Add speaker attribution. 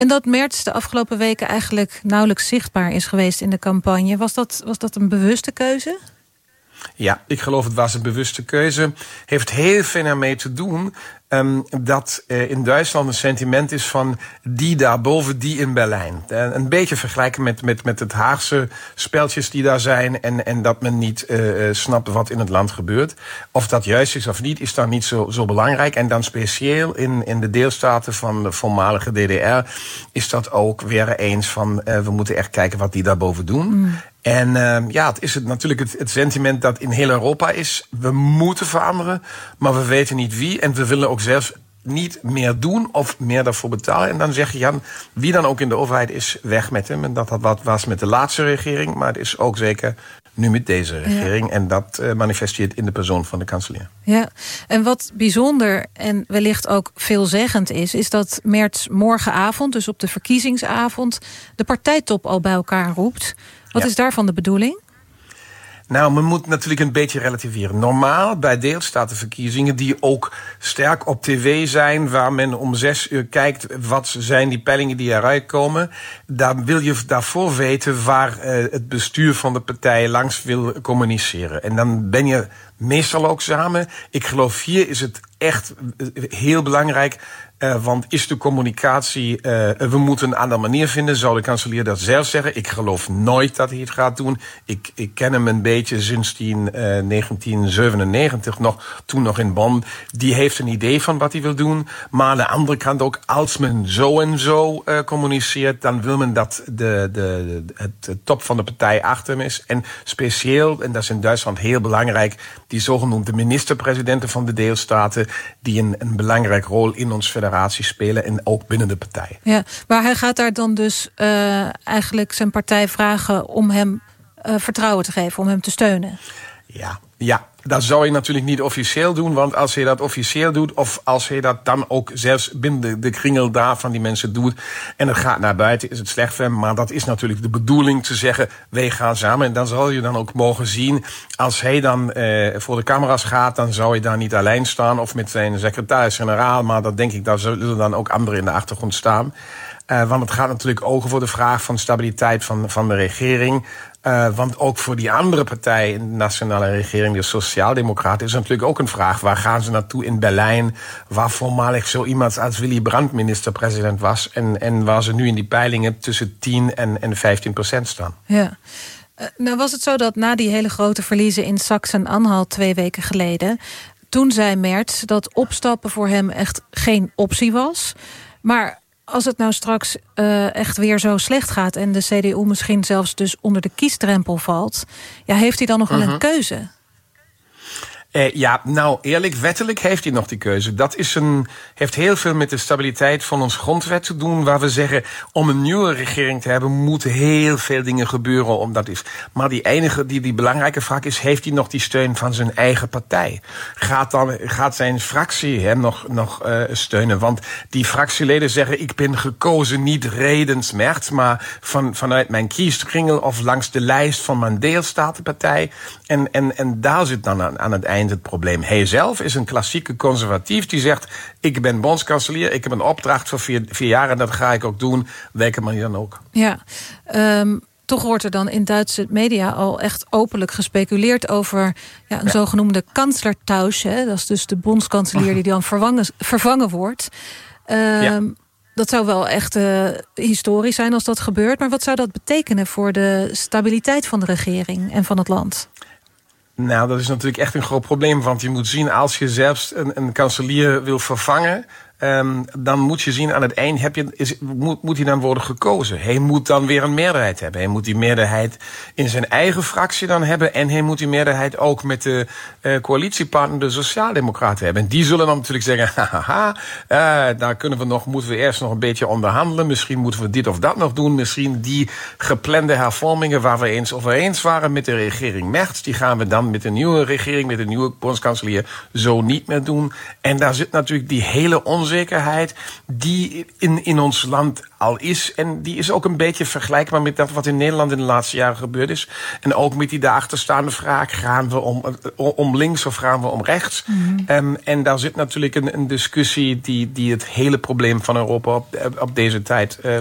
Speaker 1: En dat Merz de afgelopen weken eigenlijk nauwelijks zichtbaar is geweest in de campagne. Was dat een bewuste keuze?
Speaker 2: Ja, ik geloof het was een bewuste keuze. Heeft heel veel ermee te doen dat in Duitsland een sentiment is van die daarboven, die in Berlijn. Een beetje vergelijken met het Haagse speltjes die daar zijn en dat men niet snapt wat in het land gebeurt. Of dat juist is of niet, is dan niet zo belangrijk. En dan specieel in de deelstaten van de voormalige DDR is dat ook weer eens van we moeten echt kijken wat die daarboven doen. En het is natuurlijk het sentiment dat in heel Europa is. We moeten veranderen, maar we weten niet wie. En we willen ook zelfs niet meer doen of meer daarvoor betalen. En dan zeg je, Jan, wie dan ook in de overheid is, weg met hem. En dat wat was met de laatste regering, maar het is ook zeker nu met deze regering. Ja. En dat manifesteert in de persoon van de kanselier.
Speaker 1: Ja, en wat bijzonder en wellicht ook veelzeggend is dat Merz morgenavond, dus op de verkiezingsavond, de partijtop al bij elkaar roept. Wat is daarvan de bedoeling?
Speaker 2: Nou, men moet natuurlijk een beetje relativeren. Normaal bij deelstatenverkiezingen die ook sterk op tv zijn, waar men om 6 uur kijkt wat zijn die peilingen die eruit komen, dan wil je daarvoor weten waar het bestuur van de partij langs wil communiceren. En dan ben je meestal ook samen. Ik geloof hier is het echt heel belangrijk. Want is de communicatie, we moeten een andere manier vinden, zou de kanselier dat zelf zeggen. Ik geloof nooit dat hij het gaat doen. Ik ken hem een beetje sinds 1997 toen nog in Bonn. Die heeft een idee van wat hij wil doen. Maar aan de andere kant ook, als men zo en zo communiceert, dan wil men dat het top van de partij achter hem is. En specieel, en dat is in Duitsland heel belangrijk, die zogenoemde ministerpresidenten van de deelstaten, die een belangrijke rol in ons federatie spelen en ook binnen de partij. Ja,
Speaker 1: maar hij gaat daar dan dus eigenlijk zijn partij vragen om hem vertrouwen te geven, om hem te steunen. Ja, dat zou je natuurlijk niet officieel doen, want als hij dat officieel doet, of als hij dat dan ook zelfs binnen de kringel daar van die mensen doet, en het gaat naar buiten, is het slecht voor hem. Maar dat is natuurlijk de bedoeling te zeggen, wij gaan samen. En dan zal je dan ook mogen zien, als hij dan voor de camera's gaat, dan zou hij daar niet alleen staan, of met zijn secretaris-generaal, maar dat denk ik, daar zullen dan ook anderen in de achtergrond staan. Want het gaat natuurlijk ook over de vraag van stabiliteit van de regering. Want ook voor die andere partij in de nationale regering, de Sociaaldemocraten, is natuurlijk ook een vraag. Waar gaan ze naartoe in Berlijn, waar voormalig zo iemand als Willy Brandt minister-president was en waar ze nu in die peilingen tussen 10 en 15% staan. Ja. Nou was het zo dat na die hele grote verliezen in Sachsen-Anhalt 2 weken geleden, toen zei Merz dat opstappen voor hem echt geen optie was. Maar als het nou straks echt weer zo slecht gaat en de CDU misschien zelfs dus onder de kiesdrempel valt, heeft hij dan nog wel een keuze?
Speaker 2: Nou eerlijk, wettelijk heeft hij nog die keuze. Dat heeft heel veel met de stabiliteit van ons grondwet te doen, waar we zeggen, om een nieuwe regering te hebben, moeten heel veel dingen gebeuren om dat is. Maar die belangrijke vraag is, heeft hij nog die steun van zijn eigen partij? Gaat zijn fractie hem nog steunen? Want die fractieleden zeggen, ik ben gekozen niet redens Merz, maar vanuit mijn kieskringel of langs de lijst van mijn deelstatenpartij. En daar zit dan aan het eind het probleem. Hij zelf is een klassieke conservatief die zegt, ik ben bondskanselier, ik heb een opdracht voor 4 jaar en dat ga ik ook doen, welke manier dan ook.
Speaker 1: Ja, toch wordt er dan in Duitse media al echt openlijk gespeculeerd over een zogenoemde kanslertausch. Dat is dus de bondskanselier die dan vervangen wordt. Dat zou wel echt historisch zijn als dat gebeurt. Maar wat zou dat betekenen voor de stabiliteit van de regering en van het land?
Speaker 2: Nou, dat is natuurlijk echt een groot probleem. Want je moet zien, als je zelfs een kanselier wil vervangen, dan moet je zien aan het eind moet hij dan worden gekozen. Hij moet dan weer een meerderheid hebben. Hij moet die meerderheid in zijn eigen fractie dan hebben. En hij moet die meerderheid ook met de coalitiepartner, de Sociaaldemocraten, hebben. En die zullen dan natuurlijk zeggen, daar moeten we eerst nog een beetje onderhandelen. Misschien moeten we dit of dat nog doen. Misschien die geplande hervormingen waar we eens over eens waren met de regering Merz, die gaan we dan met de nieuwe regering, met de nieuwe bondskanselier zo niet meer doen. En daar zit natuurlijk die hele onzekerheid onzekerheid die in ons land al is. En die is ook een beetje vergelijkbaar met dat wat in Nederland in de laatste jaren gebeurd is. En ook met die daarachterstaande vraag, gaan we om links of gaan we om rechts? Mm-hmm. En daar zit natuurlijk een discussie die het hele probleem van Europa op deze tijd